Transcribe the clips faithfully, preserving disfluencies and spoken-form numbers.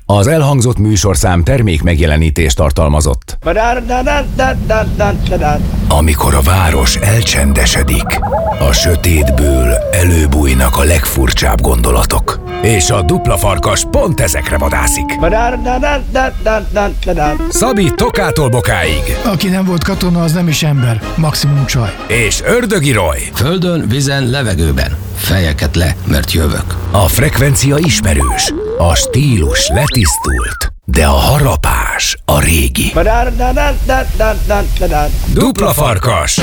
Az elhangzott műsorszám termék megjelenítést tartalmazott. Amikor a város elcsendesedik, a sötétből előbújnak a legfurcsább gondolatok. És a dupla farkas pont ezekre vadászik. Szabi Tokától Bokáig. Aki nem volt katona, az nem is ember, maximum csaj. És Ördögi Roy. Földön, vízen, levegőben. Fejeket le, mert jövök. A frekvencia ismerős, a stílus letisztult, de a harapás a régi. Dupla farkas.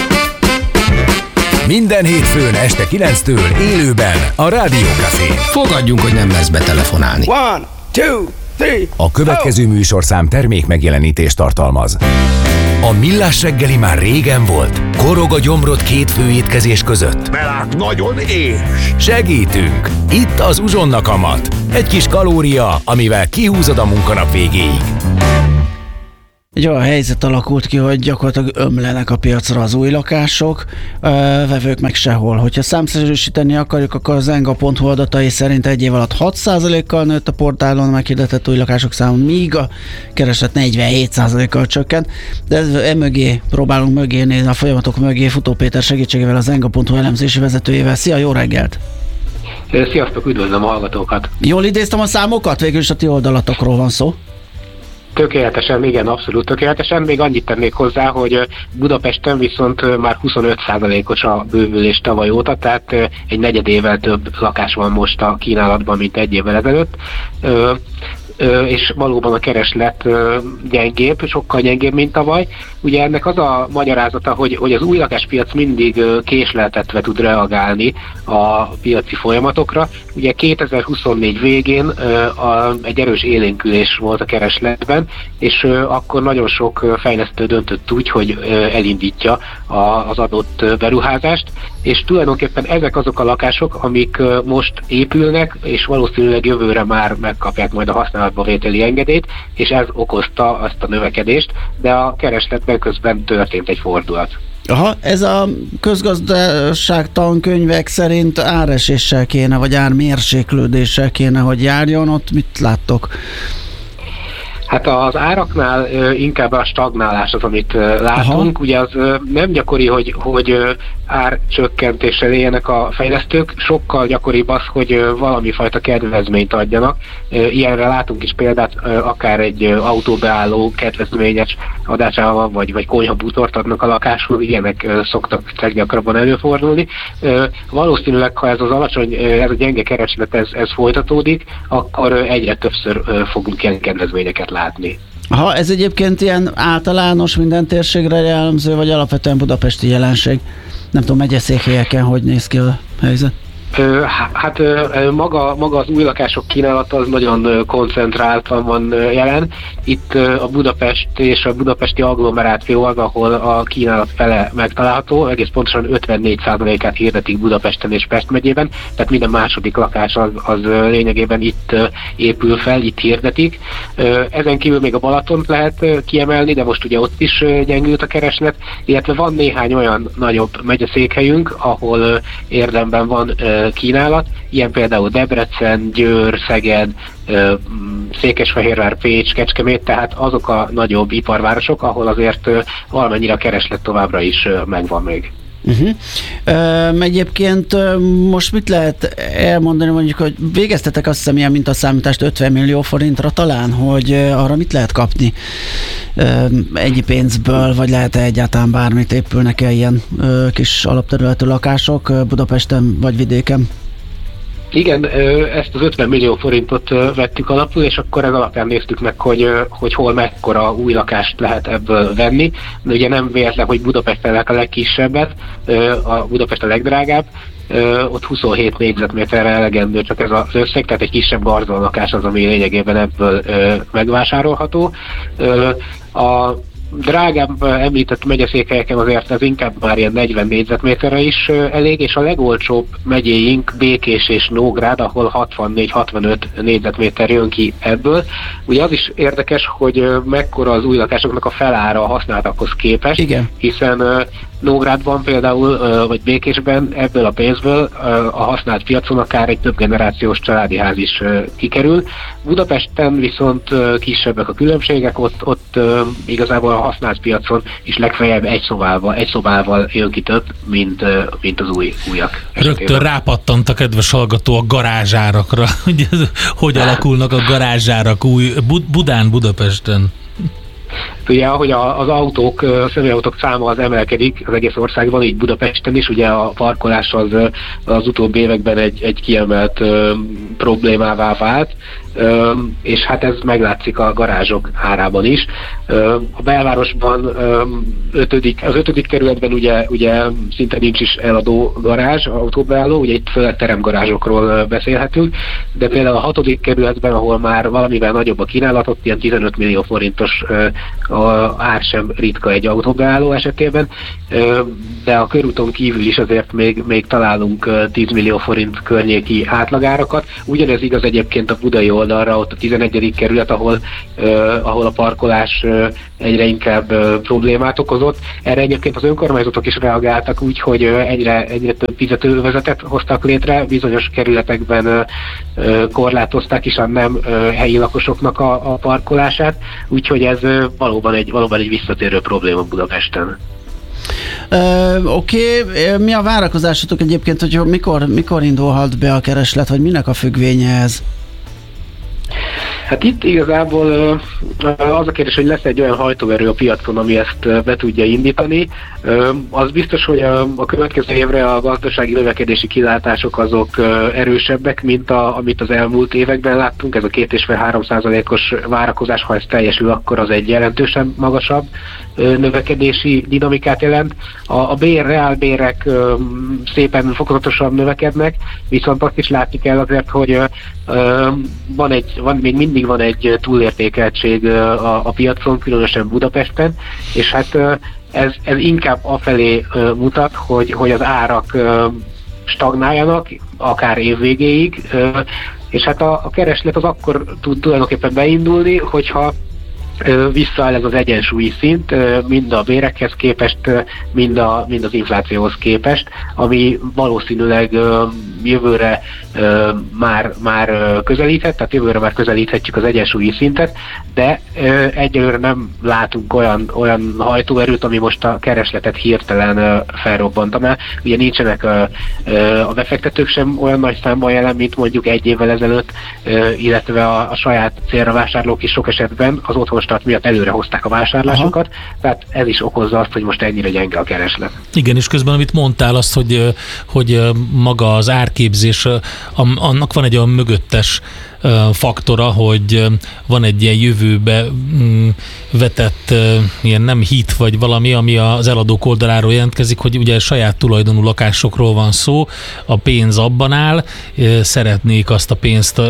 Minden hétfőn este kilenctől élőben a Rádió Cafén. Fogadjunk, hogy nem lesz betelefonálni. One, two, three, a következő műsorszám termék megjelenítést tartalmaz. A Millás reggeli már régen volt. Korog a gyomrod két főétkezés között. Mert nagyon és. Segítünk. Itt az Uzsonna kamat. Egy kis kalória, amivel kihúzod a munkanap végéig. Egy olyan helyzet alakult ki, hogy gyakorlatilag ömlenek a piacra az új lakások, vevők meg sehol. Hogyha számszerűsíteni akarjuk, akkor az enga pont hu adatai szerint egy év alatt hat százalékkal nőtt a portálon meghirdetett új lakások száma, míg a kereslet negyvenhét százalékkal csökkent. De ez emögé próbálunk mögé nézni, a folyamatok mögé Futó Péter segítségével, az enga pont hu elemzési vezetőjével. Szia, jó reggelt! Sziasztok, üdvözlöm a hallgatókat! Jól idéztem a számokat? Végül is a ti oldalatokról van szó. Tökéletesen, igen, abszolút tökéletesen. Még annyit tennék hozzá, hogy Budapesten viszont már huszonöt százalékos a bővülés tavaly óta, tehát egy negyedével több lakás van most a kínálatban, mint egy évvel ezelőtt. És valóban a kereslet gyengébb, sokkal gyengébb, mint tavaly. Ugye ennek az a magyarázata, hogy, hogy az új lakáspiac mindig késleltetve tud reagálni a piaci folyamatokra. Ugye kétezer-huszonnégy végén a, egy erős élénkülés volt a keresletben, és akkor nagyon sok fejlesztő döntött úgy, hogy elindítja az adott beruházást, és tulajdonképpen ezek azok a lakások, amik most épülnek, és valószínűleg jövőre már megkapják majd a használatba vételi engedélyt, és ez okozta azt a növekedést, de a keresletben közben történt egy fordulat. Aha, ez a közgazdaság tankönyvek szerint áreséssel kéne, vagy ármérséklődéssel kéne, hogy járjon, ott mit láttok? Hát az áraknál inkább a stagnálás az, amit látunk. Aha. Ugye az nem gyakori, hogy, hogy árcsökkentéssel éljenek a fejlesztők, sokkal gyakoribb az, hogy valami fajta kedvezményt adjanak. Ilyenre látunk is példát, akár egy autóbeálló kedvezményes adásával, vagy, vagy konyhabútort adnak a lakásról, ilyenek szoktak leggyakrabban előfordulni. Valószínűleg, ha ez az alacsony, ez a gyenge kereslet, ez, ez folytatódik, akkor egyre többször fogunk ilyen kedvezményeket látni. Ha ez egyébként ilyen általános, minden térségre jellemző, vagy alapvetően budapesti jelenség? Nem tudom, megyeszékhelyeken hogy néz ki a helyzet? Hát maga, maga az új lakások kínálata az nagyon koncentráltan van jelen. Itt a Budapest és a budapesti agglomeráció az, ahol a kínálat fele megtalálható, egész pontosan ötvennégy százalékát hirdetik Budapesten és Pest megyében, tehát minden második lakás az, az lényegében itt épül fel, itt hirdetik. Ezen kívül még a Balatont lehet kiemelni, de most ugye ott is gyengült a kereslet, illetve van néhány olyan nagyobb megyeszékhelyünk, ahol érdemben van kínálat, ilyen például Debrecen, Győr, Szeged, Székesfehérvár, Pécs, Kecskemét, tehát azok a nagyobb iparvárosok, ahol azért valamennyire a kereslet továbbra is megvan még. Uh-huh. Uh, egyébként uh, most mit lehet elmondani, mondjuk, hogy végeztetek azt hiszem ilyen mintaszámítást ötven millió forintra talán, hogy uh, arra mit lehet kapni uh, ennyi pénzből, vagy lehet-e egyáltalán bármit, épülnek-e ilyen uh, kis alapterületű lakások uh, Budapesten vagy vidéken? Igen, ezt az ötven millió forintot vettük alapul, és akkor ez alapján néztük meg, hogy, hogy hol mekkora új lakást lehet ebből venni. De ugye nem véletlen, hogy Budapesten a legkisebbet, a Budapest a legdrágább, ott huszonhét négyzetméterre elegendő csak ez az összeg, tehát egy kisebb garzon lakás az, ami lényegében ebből megvásárolható. A drágább említett megyeszékhelyeken azért ez inkább már ilyen negyven négyzetméterre is elég, és a legolcsóbb megyéink Békés és Nógrád, ahol hatvannégy-hatvanöt négyzetméter jön ki ebből. Ugye az is érdekes, hogy mekkora az új lakásoknak a felára a használtakhoz képest, Igen. hiszen Nógrádban például, vagy Békésben ebből a pénzből a használt piacon akár egy több generációs családi ház is kikerül. Budapesten viszont kisebbek a különbségek, ott, ott igazából a használt piacon is legfeljebb egy szobával, egy szobával jön ki több, mint, mint az új, újak. Rögtön rápattant a kedves hallgató a garázsárakra, hogy ez, hogy alakulnak a garázsárak új Budán, Budapesten. Ugye, ahogy az autók, a személyautók száma az emelkedik az egész országban, így Budapesten is, ugye a parkolás az, az utóbbi években egy, egy kiemelt ö, problémává vált, ö, és hát ez meglátszik a garázsok árában is. Ö, a belvárosban ö, ötödik, az ötödik kerületben ugye, ugye szinte nincs is eladó garázs, autóbeálló, ugye itt főleg teremgarázsokról beszélhetünk, de például a hatodik kerületben, ahol már valamivel nagyobb a kínálatot, ilyen tizenöt millió forintos ö, a ár sem ritka egy autóbeálló esetében, de a körúton kívül is azért még, még találunk tíz millió forint környéki átlagárakat. Ugyanez igaz egyébként a budai oldalra, ott a tizenegyedik kerület, ahol, ahol a parkolás egyre inkább problémát okozott. Erre egyébként az önkormányzatok is reagáltak úgy, hogy egyre, egyre több fizetőövezetet hoztak létre, bizonyos kerületekben korlátozták is a nem helyi lakosoknak a, a parkolását, úgyhogy ez valóban egy, valóban egy visszatérő probléma Budapesten. Uh, Oké, okay. Mi a várakozásotok egyébként, hogy mikor, mikor indulhat be a kereslet, vagy minek a függvénye ez? Hát itt igazából az a kérdés, hogy lesz egy olyan hajtóerő a piacon, ami ezt be tudja indítani. Az biztos, hogy a következő évre a gazdasági növekedési kilátások azok erősebbek, mint a, amit az elmúlt években láttunk. Ez a két és fél három százalékos várakozás, ha ez teljesül, akkor az egy jelentősen magasabb növekedési dinamikát jelent. A, a bér, reálbérek szépen fokozatosan növekednek, viszont azt is látni kell azért, hogy van egy, van, még mindig van egy túlértékeltség a, a piacon, különösen Budapesten, és hát ez, ez inkább afelé mutat, hogy, hogy az árak stagnáljanak, akár évvégéig, és hát a, a kereslet az akkor tud tulajdonképpen beindulni, hogyha visszaáll ez az egyensúlyi szint, mind a bérekhez képest, mind, a, mind az inflációhoz képest, ami valószínűleg jövőre már, már közelíthet, tehát jövőre már közelíthetjük az egyensúlyi szintet, de egyelőre nem látunk olyan, olyan hajtóerőt, ami most a keresletet hirtelen felrobbantaná. Ugye nincsenek a, a befektetők sem olyan nagy számban jelen, mint mondjuk egy évvel ezelőtt, illetve a, a saját célra vásárlók is sok esetben az otthon start miatt előre hozták a vásárlásokat, aha, tehát ez is okozza azt, hogy most ennyire gyenge a kereslet. Igen, és közben amit mondtál azt, hogy, hogy maga az árképzés, annak van egy olyan mögöttes faktora, hogy van egy ilyen jövőbe vetett ilyen nem hit vagy valami, ami az eladók oldaláról jelentkezik, hogy ugye saját tulajdonú lakásokról van szó, a pénz abban áll, szeretnék azt a pénzt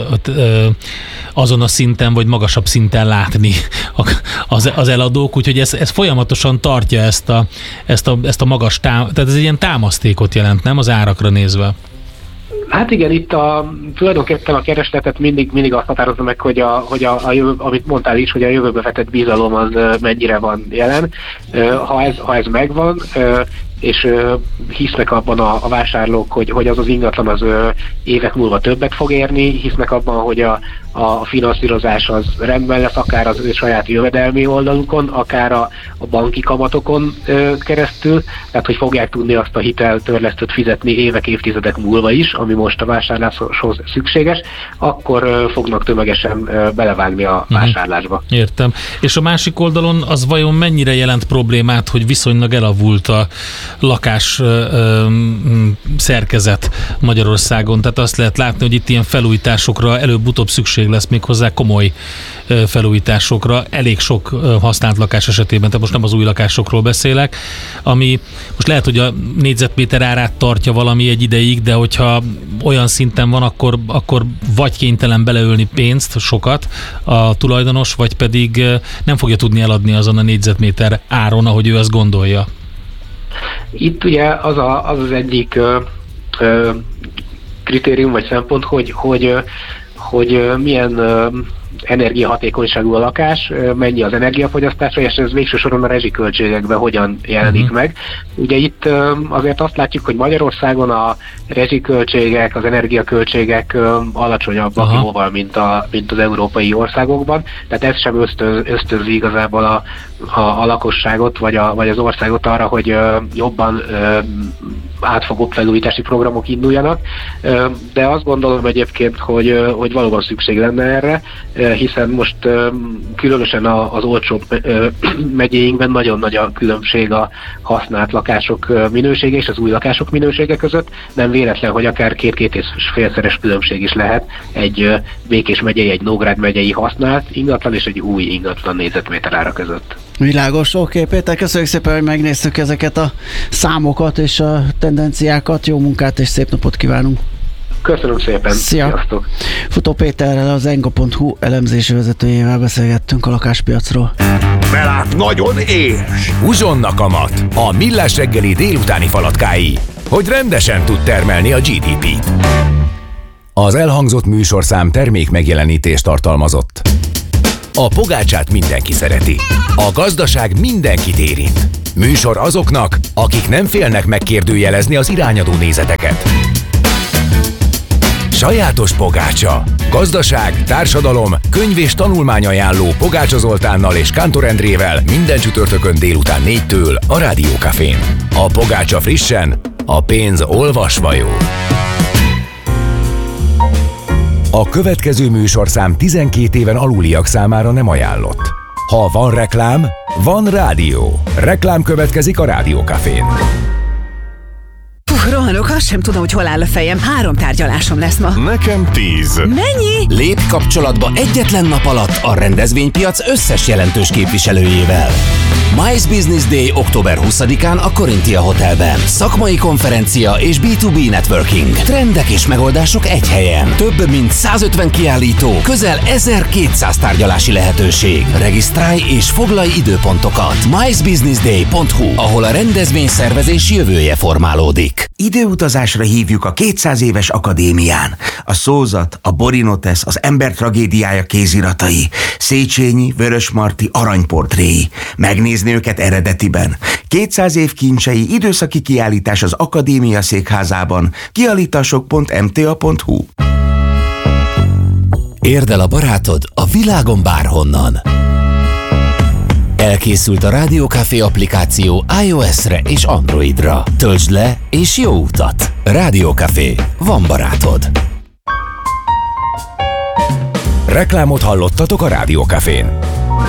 azon a szinten vagy magasabb szinten látni az, az eladók, úgyhogy ez, ez folyamatosan tartja ezt a, ezt a, ezt a magas tám, tehát ez egy ilyen támasztékot jelent, nem az árakra nézve? Hát igen, itt a, tulajdonképpen a keresletet mindig, mindig azt határozza meg, hogy, a, hogy a, a jövő, amit mondtál is, hogy a jövőbe vetett bizalom az mennyire van jelen. Ha ez, ha ez megvan, és hisznek abban a, a vásárlók, hogy, hogy az az ingatlan az évek múlva többet fog érni, hisznek abban, hogy a, a finanszírozás az rendben lesz, akár az ő saját jövedelmi oldalukon, akár a, a banki kamatokon keresztül, tehát hogy fogják tudni azt a hiteltörlesztőt fizetni évek, évtizedek múlva is, ami most a vásárláshoz szükséges, akkor fognak tömegesen belevágni a vásárlásba. Értem. És a másik oldalon az vajon mennyire jelent problémát, hogy viszonylag elavult a lakás szerkezet Magyarországon. Tehát azt lehet látni, hogy itt ilyen felújításokra előbb-utóbb szükség lesz, még hozzá komoly felújításokra, elég sok használt lakás esetében, tehát most nem az új lakásokról beszélek, ami most lehet, hogy a négyzetméter árát tartja valami egy ideig, de hogyha olyan szinten van, akkor, akkor vagy kénytelen beleölni pénzt, sokat a tulajdonos, vagy pedig nem fogja tudni eladni azon a négyzetméter áron, ahogy ő azt gondolja. Itt ugye az a, az, az egyik ö, ö, kritérium vagy szempont, hogy, hogy, hogy milyen ö, energiahatékonyságú a lakás, mennyi az energiafogyasztása, és ez végső soron a rezsiköltségekben hogyan jelenik uh-huh. meg. Ugye itt azért azt látjuk, hogy Magyarországon a rezsiköltségek, az energiaköltségek alacsonyabbak jóval, mint, a, mint az európai országokban, tehát ez sem ösztöz, ösztönzi igazából a, a, a lakosságot, vagy, a, vagy az országot arra, hogy jobban átfogóbb felújítási programok induljanak, de azt gondolom egyébként, hogy, hogy valóban szükség lenne erre, hiszen most különösen az olcsóbb megyéinkben nagyon nagy a különbség a használt lakások minősége és az új lakások minősége között. Nem véletlen, hogy akár két-két és félszeres különbség is lehet egy Békés megyei, egy Nógrád megyei használt ingatlan és egy új ingatlan négyzetméter ára között. Világos, oké, Péter, köszönjük szépen, hogy megnéztük ezeket a számokat és a tendenciákat. Jó munkát és szép napot kívánunk! Köszönöm szépen! Szia. Sziasztok! Futó Péterrel, az enga pont hu elemzési vezetőjével beszélgettünk a lakáspiacról. Mert nagyon éhes! Uzsonna kamat, a Millás reggeli délutáni falatkái, hogy rendesen tud termelni a gé dé pét. Az elhangzott műsorszám termék megjelenítést tartalmazott. A pogácsát mindenki szereti. A gazdaság mindenkit érint. Műsor azoknak, akik nem félnek megkérdőjelezni az irányadó nézeteket. Sajátos pogácsa. Gazdaság, társadalom, könyv és tanulmányajánló Pogácsa Zoltánnal és Kántor Endrével minden csütörtökön délután négytől a Rádió Cafén. A pogácsa frissen, a pénz olvasva jó. A következő műsorszám tizenkét éven aluliak számára nem ajánlott. Ha van reklám, van rádió. Reklám következik a Rádió Cafén. Puh, rohanok, azt sem tudom, hogy hol áll a fejem. Három tárgyalásom lesz ma. Nekem tíz. Mennyi? Lépj kapcsolatba egyetlen nap alatt a rendezvénypiac összes jelentős képviselőjével. Mice Business Day október huszadikán a Corinthia Hotelben. Szakmai konferencia és bé kettő bé networking. Trendek és megoldások egy helyen. Több mint százötven kiállító, közel ezerkétszáz tárgyalási lehetőség. Regisztrálj és foglalj időpontokat. mice business day pont hu, ahol a rendezvényszervezés jövője formálódik. Időutazásra hívjuk a kétszáz éves akadémián. A szózat, a Borinotesz, az ember tragédiája kéziratai, Széchenyi, Vörösmarty aranyportréi. Megnézni őket eredetiben. kétszáz év kincsei időszaki kiállítás az Akadémia székházában. kiállítások pont em té á pont hu. Érd el a barátod a világon bárhonnan. Elkészült a Rádió Café applikáció iOS-re és Androidra. Töltsd le és jó utat! Rádió Café. Van barátod. Reklámot hallottatok a Rádió Cafén.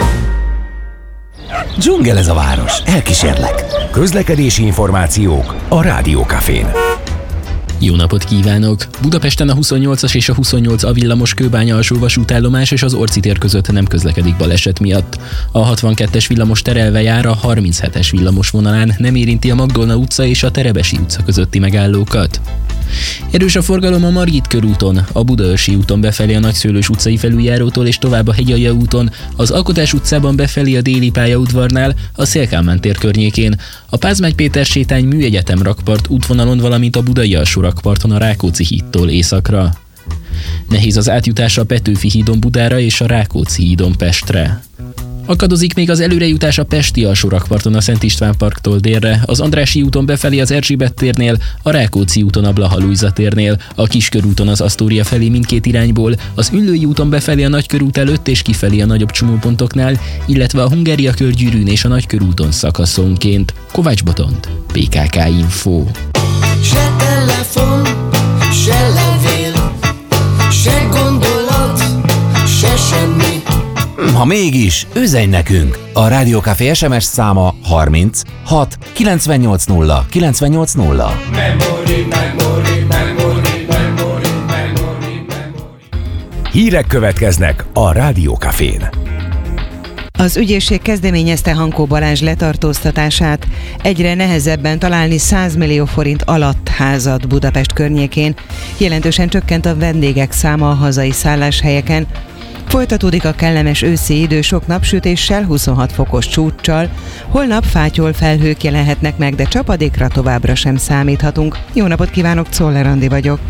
Dzsungel ez a város. Elkísérlek. Közlekedési információk a Rádió Cafén. Jó napot kívánok! Budapesten a huszonnyolcas és a huszonnyolc A villamos Kőbánya alsó vasútállomás és az Orci tér között nem közlekedik baleset miatt. A hatvankettes villamos terelve jár, a harminchetes villamos vonalán nem érinti a Magdolna utca és a Terebesi utca közötti megállókat. Erős a forgalom a Margit körúton, a Budaörsi úton befelé a Nagyszőlős utcai felüljárótól és tovább a Hegyalja úton, az Alkotás utcában befelé a Déli pályaudvarnál, a Széll-Kálmán tér környékén, a Pázmány Péter sétány Műegyetem rakpart útvonalon, valamint a Budai alsó rakparton a Rákóczi hídtól északra. Nehéz az átjutás a Petőfi hídon Budára és a Rákóczi hídon Pestre. Akadozik még az előrejutás a Pesti alsó rakparton a Szent István parktól délre, az Andrássy úton befelé az Erzsébet térnél, a Rákóczi úton a Blaha Lujza térnél, a Kiskörúton az Asztória felé mindkét irányból, az Üllői úton befelé a Nagykörút előtt és kifelé a nagyobb csomópontoknál, illetve a Hungária körgyűrűn és a Nagykörúton szakaszonként. Kovács Botont, pé ká ká Info. Se telefon, se levél, se gondolat, se semmi. Ha mégis, üzenj nekünk! A Rádió Café es em es száma harminc hat kilencvennyolc nulla kilencvennyolc nulla. Memory, memory, memory, memory, memory, memory. Hírek következnek a Rádió Cafén. Az ügyészség kezdeményezte Hankó Balázs letartóztatását. Egyre nehezebben találni száz millió forint alatt házat Budapest környékén. Jelentősen csökkent a vendégek száma a hazai szálláshelyeken. Folytatódik a kellemes őszi idő sok napsütéssel, huszonhat fokos csúccsal. Holnap fátyol felhők jelenhetnek meg, de csapadékra továbbra sem számíthatunk. Jó napot kívánok, Czoller Andi vagyok.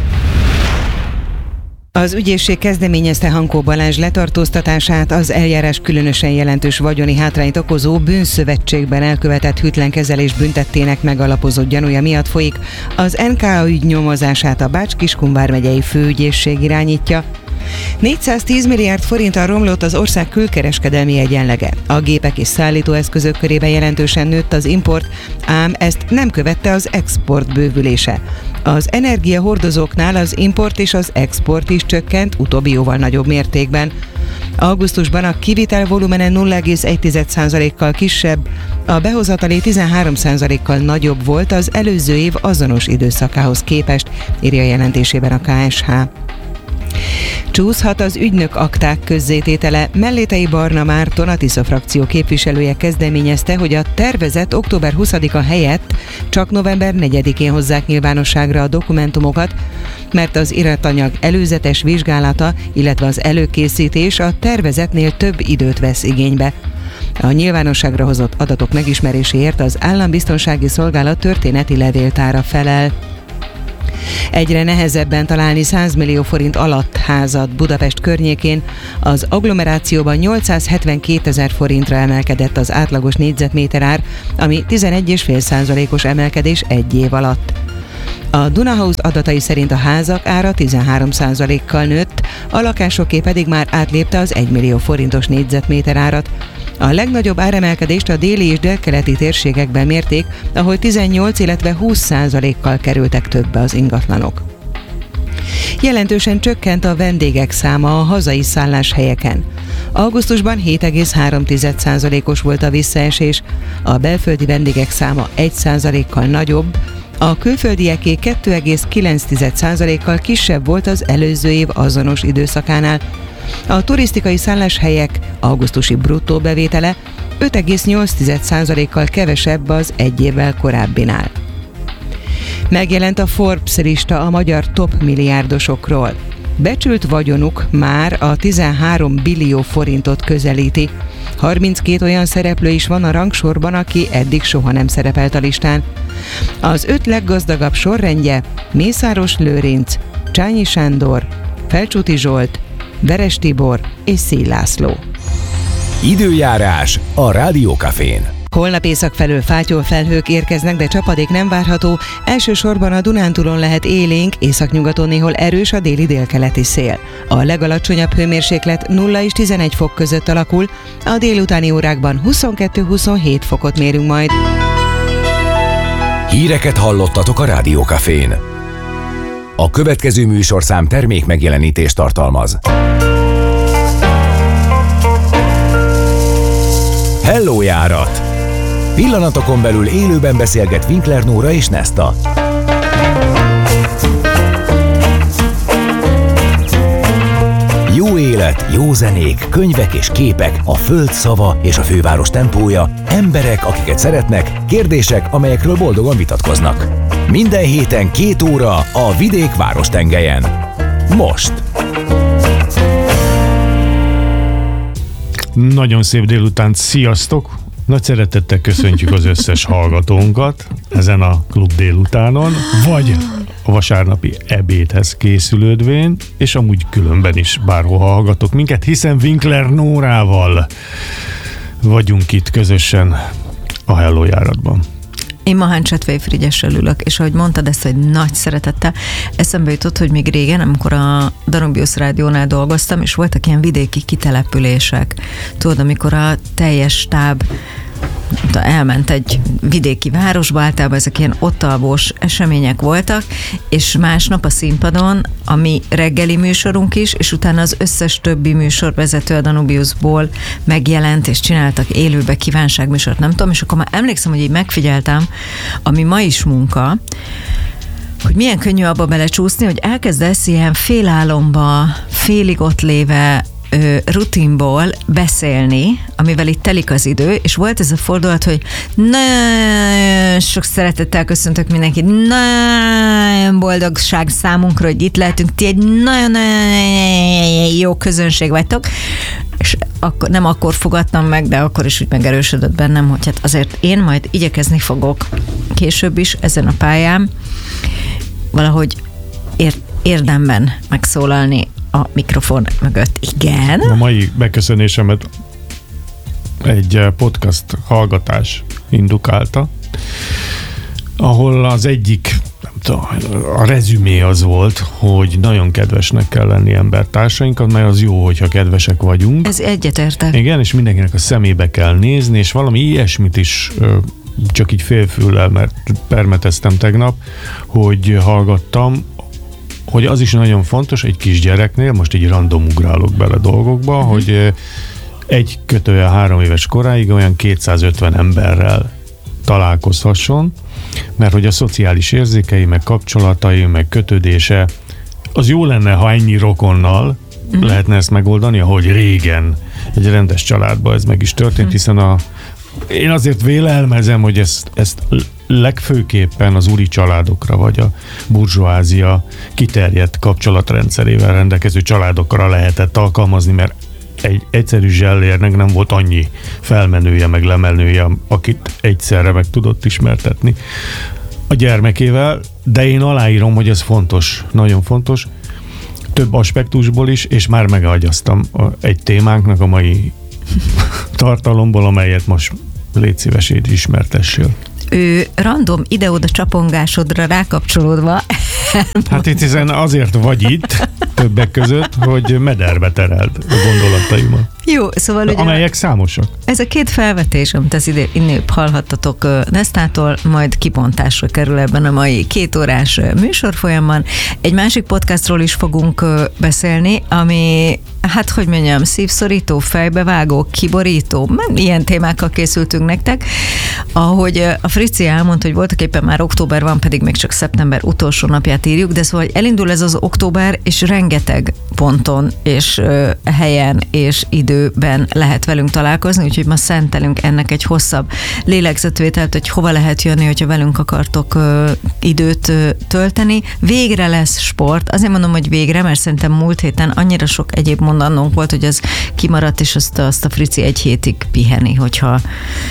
Az ügyészség kezdeményezte Hankó Balázs letartóztatását. Az eljárás különösen jelentős vagyoni hátrányt okozó bűnszövetségben elkövetett hűtlen kezelés büntettének megalapozott gyanúja miatt folyik. Az en ká ügy nyomozását a Bács-Kiskun vármegyei főügyészség irányítja. négyszáztíz milliárd forinttal romlott az ország külkereskedelmi egyenlege. A gépek és szállítóeszközök körében jelentősen nőtt az import, ám ezt nem követte az export bővülése. Az energiahordozóknál az import és az export is csökkent, utóbbi jóval nagyobb mértékben. Augusztusban a kivitel volumene nulla egész egy százalékkal kisebb, a behozatali tizenhárom százalékkal nagyobb volt az előző év azonos időszakához képest, írja jelentésében a ká es há. Csúszhat az ügynök akták közzététele. Mellétei Barna Márton, a Tisza frakció képviselője kezdeményezte, hogy a tervezett október huszadika helyett csak november negyedikén hozzák nyilvánosságra a dokumentumokat, mert az iratanyag előzetes vizsgálata, illetve az előkészítés a tervezetnél több időt vesz igénybe. A nyilvánosságra hozott adatok megismeréséért az Állambiztonsági Szolgálat történeti levéltára felel. Egyre nehezebben találni száz millió forint alatt házat Budapest környékén. Az agglomerációban nyolcszázhetvenkétezer forintra emelkedett az átlagos négyzetméter ár, ami tizenegy egész öt százalékos emelkedés egy év alatt. A Dunahouse adatai szerint a házak ára tizenhárom százalékkal nőtt, a lakásoké pedig már átlépte az egy millió forintos négyzetméter árat. A legnagyobb áremelkedést a déli és délkeleti térségekben mérték, ahol tizennyolc, illetve húsz százalékkal kerültek többe az ingatlanok. Jelentősen csökkent a vendégek száma a hazai szálláshelyeken. Augusztusban hét egész három százalékos volt a visszaesés, a belföldi vendégek száma egy százalékkal nagyobb, a külföldieké kettő egész kilenc százalékkal kisebb volt az előző év azonos időszakánál. A turisztikai szálláshelyek augusztusi bruttó bevétele öt egész nyolc százalékkal kevesebb az egy évvel korábbinál. Megjelent a Forbes lista a magyar top milliárdosokról. Becsült vagyonuk már a tizenhárom billió forintot közelíti. harminckét olyan szereplő is van a rangsorban, aki eddig soha nem szerepelt a listán. Az öt leggazdagabb sorrendje Mészáros Lőrinc, Csányi Sándor, Felcsúti Zsolt, Veres Tibor és Széll László. Időjárás a Rádió Cafén. Holnap észak felől fátyol felhők érkeznek, de csapadék nem várható. Elsősorban a Dunántúlon lehet élénk, északnyugaton néhol erős a déli délkeleti szél. A legalacsonyabb hőmérséklet nulla és tizenegy fok között alakul, a délutáni órákban huszonkettő-huszonhét fokot mérünk majd. Híreket hallottatok a Rádió Cafén. A következő műsorszám termék megjelenítést tartalmaz. Hello járat! Pillanatokon belül élőben beszélget Winkler Nóra és Nesta. Jó élet, jó zenék, könyvek és képek, a föld szava és a főváros tempója, emberek, akiket szeretnek, kérdések, amelyekről boldogan vitatkoznak. Minden héten két óra a vidék várostengelyen. Most! Nagyon szép délután, sziasztok! Nagy szeretettel köszöntjük az összes hallgatónkat ezen a klub délutánon, vagy a vasárnapi ebédhez készülődvén, és amúgy különben is bárhol hallgatok minket, hiszen Winkler Nórával vagyunk itt közösen a Hello járatban. Én Mahán Csetvei Frigyessel ülök, és ahogy mondtad ezt, hogy nagy szeretettel, eszembe jutott, hogy még régen, amikor a Danubius Rádiónál dolgoztam, és voltak ilyen vidéki kitelepülések. Tudod, amikor a teljes stáb elment egy vidéki városba, általában ezek ilyen ottalvós események voltak, és másnap a színpadon a mi reggeli műsorunk is, és utána az összes többi műsorvezető a Danubiusból megjelent, és csináltak élőbe kívánságműsort, nem tudom, és akkor már emlékszem, hogy így megfigyeltem, ami ma is munka, hogy milyen könnyű abba belecsúszni, hogy elkezdesz ilyen félálomba, félig ott léve ö, rutinból beszélni, amivel itt telik az idő, és volt ez a fordulat, hogy nagyon sok szeretettel köszöntök mindenkit, nagyon boldogság számunkra, hogy itt lehetünk, ti egy nagyon-nagyon jó közönség vagytok, és akkor, nem akkor fogadtam meg, de akkor is úgy megerősödött bennem, hogy hát azért én majd igyekezni fogok később is ezen a pályán valahogy ér, érdemben megszólalni a mikrofon mögött. Igen? A mai beköszönésemet egy podcast hallgatás indukálta, ahol az egyik, nem tudom, a rezümé az volt, hogy nagyon kedvesnek kell lenni embertársainkat, mert az jó, hogyha kedvesek vagyunk. Ez egyetértek. Igen, és mindenkinek a szemébe kell nézni, és valami ilyesmit is csak így félfüllel, mert permeteztem tegnap, hogy hallgattam, hogy az is nagyon fontos egy kisgyereknél, most így random ugrálok bele dolgokba, uh-huh. hogy egy kötője három éves koráig olyan kétszázötven emberrel találkozhasson, mert hogy a szociális érzékei, meg kapcsolatai, meg kötődése, az jó lenne, ha ennyi rokonnal uh-huh. lehetne ezt megoldani, ahogy régen egy rendes családban ez meg is történt, uh-huh. hiszen a én azért vélelmezem, hogy ezt, ezt legfőképpen az úri családokra, vagy a burzsóázia kiterjedt kapcsolatrendszerével rendelkező családokra lehetett alkalmazni, mert egy egyszerű zsellérnek nem volt annyi felmenője, meg lemenője, akit egyszerre meg tudott ismertetni a gyermekével, de én aláírom, hogy ez fontos, nagyon fontos, több aspektusból is, és már megagyaztam egy témánknak a mai tartalomból, amelyet most légy szíves, ismertessél. Ő random ide-oda csapongásodra rákapcsolódva. Hát itt hiszen azért vagy itt, többek között, hogy mederbe tereld a gondolataimat. Jó, szóval ugye... Amelyek számosak. Ez a két felvetés, amit az ide, innőbb hallhattatok Nesztától, majd kibontásra kerül ebben a mai két órás műsorfolyamban. Egy másik podcastról is fogunk beszélni, ami, hát hogy mondjam, szívszorító, fejbevágó, kiborító, ilyen témákkal készültünk nektek. Ahogy a Frici elmondta, hogy voltak éppen már október van, pedig még csak szeptember utolsó napját írjuk, de szóval elindul ez az október, és rengeteg ponton, és helyen, és időben lehet velünk találkozni, úgyhogy ma szentelünk ennek egy hosszabb lélegzetvételt, hogy hova lehet jönni, hogyha velünk akartok ö, időt ö, tölteni. Végre lesz sport. Azért mondom, hogy végre, mert szerintem múlt héten annyira sok egyéb mondanónk volt, hogy az kimaradt, és azt, azt a Frici egy hétig piheni, hogyha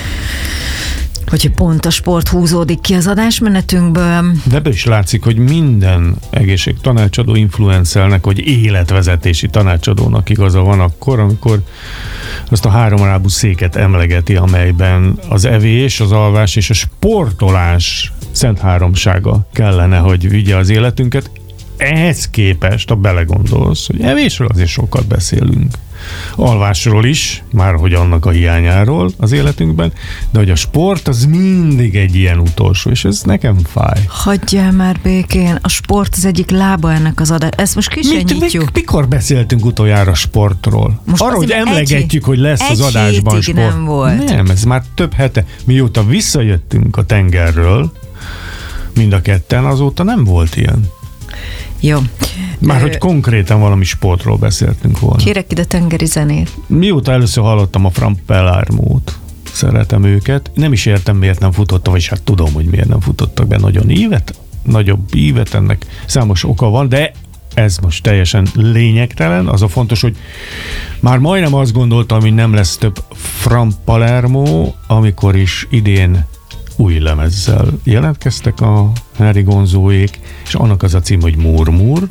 hogy pont a sport húzódik ki az adásmenetünkből. De ebből is látszik, hogy minden egészségtanácsadó influencernek, vagy életvezetési tanácsadónak igaza van akkor, amikor azt a háromárábú széket emlegeti, amelyben az evés, az alvás és a sportolás szent háromsága kellene, hogy vigye az életünket. Ehhez képest, ha belegondolsz, hogy evésről azért sokat beszélünk. Alvásról is, már hogy annak a hiányáról az életünkben, de hogy a sport az mindig egy ilyen utolsó, és ez nekem fáj. Hagyjál már békén, a sport az egyik lába ennek az adás. Ezt most kisenyítjük. Mit, mikor beszéltünk utoljára sportról? Most arról, hogy emlegetjük, egy, hogy lesz egy az adásban sport. Nem volt. Nem, ez már több hete. Mióta visszajöttünk a tengerről, mind a ketten, azóta nem volt ilyen. Jó. Már hogy konkrétan valami sportról beszéltünk volna. Kérek ide tengeri zenét. Mióta először hallottam a Fran Pelármót, szeretem őket. Nem is értem, miért nem futottak, vagyis hát tudom, hogy miért nem futottak be nagyon ívet, nagyobb ívet, ennek számos oka van, de ez most teljesen lényegtelen. Az a fontos, hogy már majdnem azt gondoltam, hogy nem lesz több Fran Palermo, amikor is idén új lemezzel jelentkeztek a Henry Gonzóék, és annak az a cím, hogy Murmur.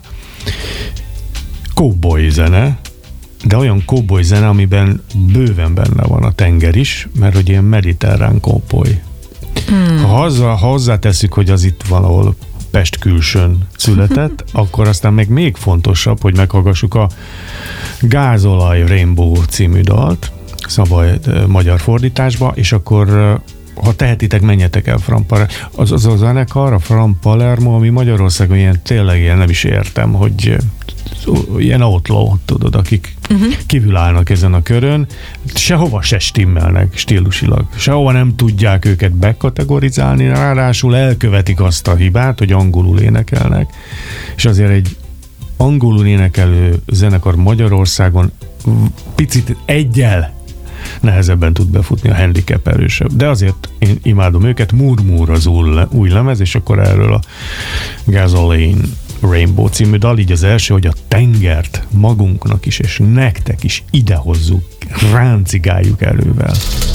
Cowboy zene, de olyan cowboy zene, amiben bőven benne van a tenger is, mert hogy ilyen mediterrán cowboy. Hmm. Ha, hozzá, ha hozzáteszük, hogy az itt valahol Pest külsőn született, akkor aztán meg még fontosabb, hogy meghallgassuk a Gázolaj Rainbow című dalt, Szabaj magyar fordításba, és akkor ha tehetitek, menjetek el Fran Palermo. Az, az a zenekar, a Fran Palermo, ami Magyarországon ilyen, tényleg ilyen, nem is értem, hogy ilyen outlaw, tudod, akik uh-huh. kívül állnak ezen a körön, sehova se stimmelnek stílusilag, sehova nem tudják őket bekategorizálni, ráadásul elkövetik azt a hibát, hogy angolul énekelnek, és azért egy angolul énekelő zenekar Magyarországon picit egyel nehezebben tud befutni, a handicap erősebb. De azért én imádom őket, Murmur az új lemez, és akkor erről a Gasoline Rainbow című dal, így az első, hogy a tengert magunknak is, és nektek is idehozzuk, ráncigáljuk erővel.